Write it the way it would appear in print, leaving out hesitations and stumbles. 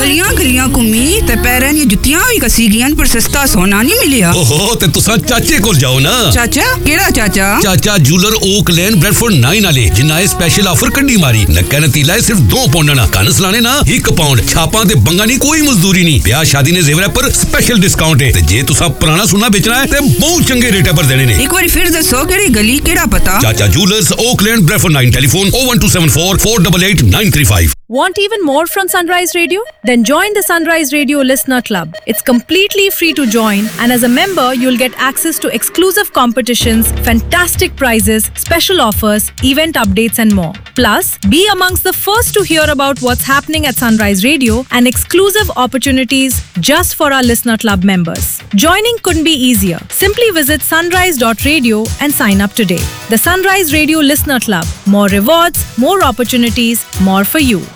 गलियां गलियां घूमी ते पैरां दी जुत्तियां भी कसी गईयां पर सस्ता सोना नहीं मिलिया। ओहो ते तुसा चाचे कोल जाओ ना। चाचा केड़ा चाचा? चाचा जूलर ओक लेन ब्रेडफोर्ड 9 वाले जिन्ना ए स्पेशल ऑफर कड्डी मारी। नक्का नतीला है सिर्फ 2 पाउंड ना, कन सलाने ना 1 पाउंड। छापां ते बंगा नहीं, कोई मजदूरी नहीं। ब्याह शादी ने जेवरा पर स्पेशल डिस्काउंट है ते जे तुसा पुराना सोना बेचना है ते बहुत चंगे रेट पर देने ने। एक बार फिर दसो केड़ी गली केड़ा पता? चाचा jewellers okay lane Bradford 9 telephone 01274 488 935। Want even more from Sunrise Radio? Then join the Sunrise Radio Listener Club. It's completely free to join, and as a member, you'll get access to exclusive competitions, fantastic prizes, special offers, event updates, and more. Plus, be amongst the first to hear about what's happening at Sunrise Radio and exclusive opportunities just for our Listener Club members. Joining couldn't be easier. Simply visit sunrise.radio and sign up today. The Sunrise Radio Listener Club. More rewards, more opportunities, more for you.